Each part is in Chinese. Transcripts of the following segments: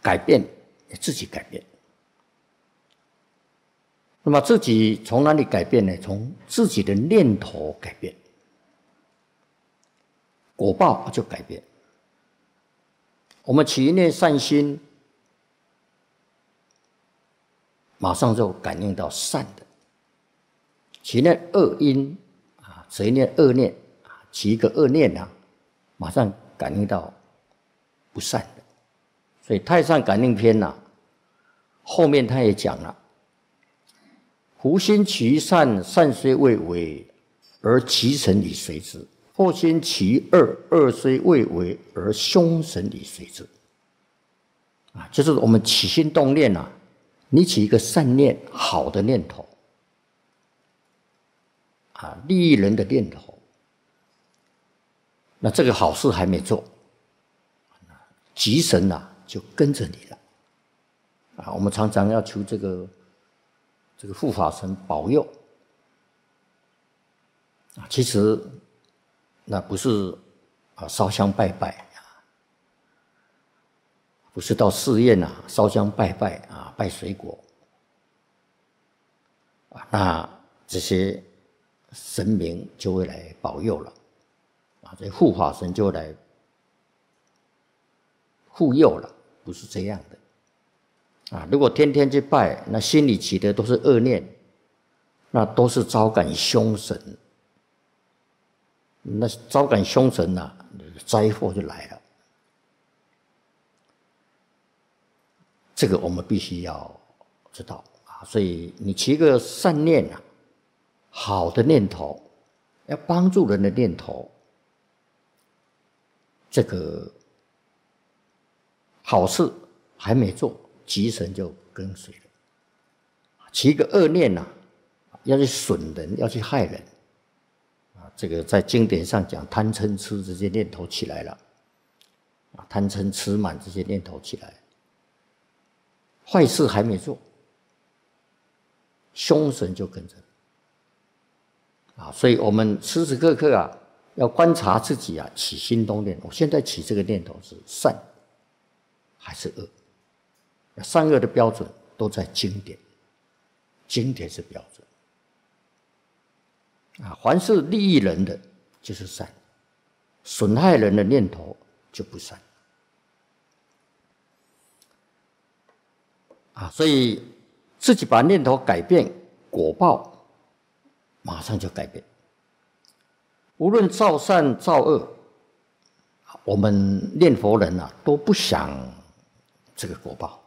改变，自己改变。那么自己从哪里改变呢？从自己的念头改变，果报就改变。我们起一念善心，马上就感应到善的；起一念恶因起一念恶念起一个恶念马上感应到不善的。所以《太上感应篇》后面他也讲了：夫心起善，善虽未为，而其神理随之；或心起恶，恶虽未为，而凶神理随之。就是我们起心动念你起一个善念、好的念头利益人的念头，那这个好事还没做，吉神就跟着你了我们常常要求这个护法神保佑其实那不是烧香拜拜不是到寺院烧香拜拜拜水果那这些神明就会来保佑了这护法神就会来护佑了，不是这样的如果天天去拜，那心里起的都是恶念，那都是招感凶神，那招感凶神灾祸就来了。这个我们必须要知道所以你起一个善念好的念头，要帮助人的念头，这个好事还没做，吉神就跟随了。起一个恶念要去损人，要去害人这个在经典上讲贪嗔痴这些念头起来了贪嗔痴慢这些念头起来，坏事还没做，凶神就跟着所以我们时时刻刻要观察自己起心动念，我现在起这个念头是善还是恶？善恶的标准都在经典，经典是标准凡是利益人的就是善，损害人的念头就不善所以自己把念头改变，果报马上就改变。无论造善造恶，我们念佛人都不想这个果报，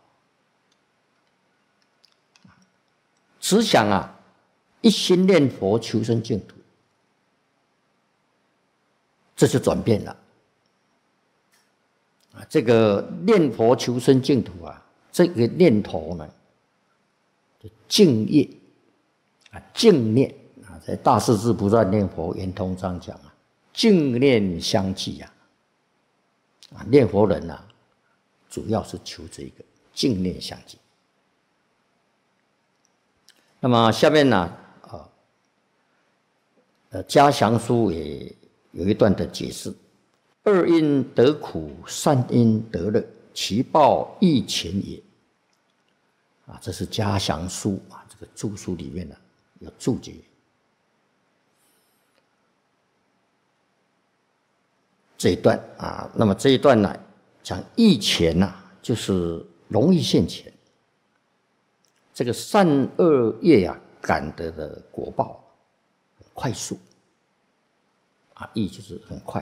只想一心念佛求生净土，这就转变了这个念佛求生净土这个念头呢净业净念在大势至菩萨念佛圆通章讲净念相继念佛人主要是求这个净念相继。那么下面嘉祥书也有一段的解释：恶因得苦，善因得乐，其报亦前也。这是嘉祥书这个注疏里面有注解。这一段那么这一段呢讲易前就是容易现前，这个善恶业感得的果报很快速易就是很快。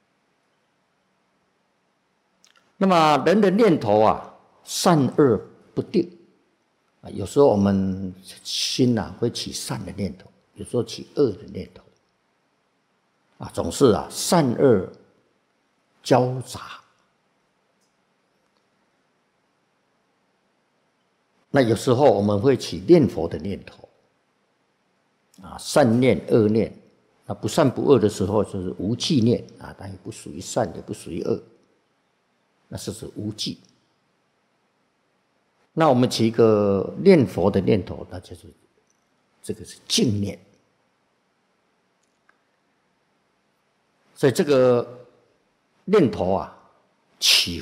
那么人的念头善恶不定有时候我们心会起善的念头，有时候起恶的念头总是善恶交杂。那有时候我们会起念佛的念头善念恶念，那不善不恶的时候就是无记念但也不属于善也不属于恶，那是指无记。那我们起一个念佛的念头，那就是这个是净念。所以这个念头起